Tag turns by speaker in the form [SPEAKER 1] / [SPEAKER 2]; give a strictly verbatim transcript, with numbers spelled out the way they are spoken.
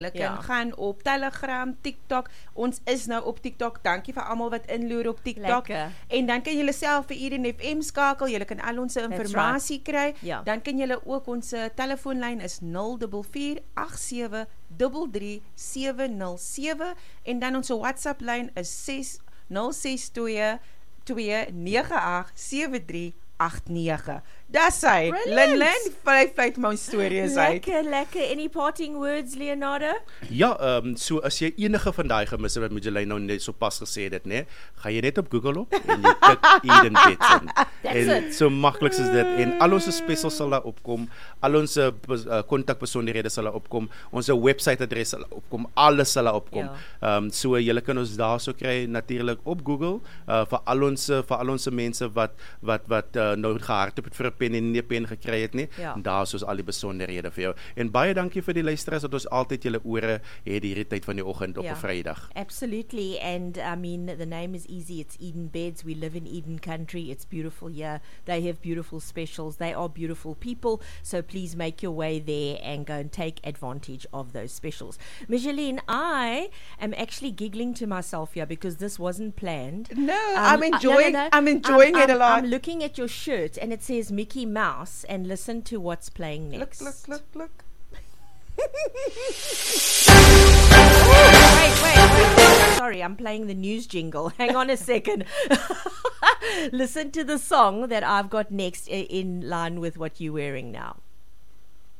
[SPEAKER 1] Julle
[SPEAKER 2] Ja.
[SPEAKER 1] kan gaan op Telegram, TikTok. Ons is nou op TikTok. Dankie vir almal wat inloer op TikTok.
[SPEAKER 2] Lekker.
[SPEAKER 1] En dan kan julle self vir Eden F M skakel. Julle kan al ons informasie kry.
[SPEAKER 2] Ja.
[SPEAKER 1] Dan kan julle ook ons telefoonlyn is nul vier vier agt sewe drie drie sewe nul sewe en dan ons WhatsApp lyn is ses nul ses twee twee nege agt sewe drie agt nege. Dis hy. Lin Lin, vyf vyf my stories uit.
[SPEAKER 2] Lekker, lekker. Any parting words, Leonardo?
[SPEAKER 3] Ja, ehm um, so as jy enige van daai gemisse wat Mujalay nou net so pas gesê het, né, gaan jy net op Google op en jy tik Eden Bets in. En
[SPEAKER 2] it.
[SPEAKER 3] so maklik is dit en al ons specials sal daar opkom, al ons kontakbesonderhede uh, sal daar opkom, ons website adres sal daar opkom, alles sal daar opkom. Ehm
[SPEAKER 2] Ja.
[SPEAKER 3] um, so julle kan ons daarso kry natuurlik op Google uh, vir al ons vir al ons mense wat wat wat uh, nou gehardloop het vir 'n pen en nie 'n pen gekry het nie.
[SPEAKER 2] Ja.
[SPEAKER 3] Daar is ons al die besonderhede vir jou. En baie dankie vir die luisteraars dat ons altyd julle ore het hierdie tyd van die oggend op 'n
[SPEAKER 2] Ja.
[SPEAKER 3] Vrydag.
[SPEAKER 2] Absolutely, and I mean, the name is easy. It's Eden Beds. We live in Eden country. It's beautiful here. They have beautiful specials. They are beautiful people. So please make your way there and go and take advantage of those specials. Micheline, I am actually giggling to myself here because this wasn't planned.
[SPEAKER 1] No,
[SPEAKER 2] Um,
[SPEAKER 1] I'm
[SPEAKER 2] uh, no,
[SPEAKER 1] enjoying
[SPEAKER 2] no, no.
[SPEAKER 1] I'm enjoying
[SPEAKER 2] I'm,
[SPEAKER 1] it a
[SPEAKER 2] I'm,
[SPEAKER 1] lot.
[SPEAKER 2] I'm looking at your shirt and it says Mickey Mouse, and listen to what's playing
[SPEAKER 1] Look,
[SPEAKER 2] next.
[SPEAKER 1] look, look, look.
[SPEAKER 2] Wait, wait, wait. Sorry, I'm playing the news jingle. Hang on a second. Listen to the song that I've got next i- in line with what you're wearing now.